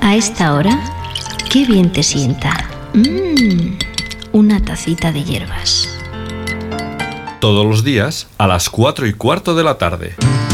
A esta hora, qué bien te sienta. Una tacita de hierbas. Todos los días a las 4:15 de la tarde.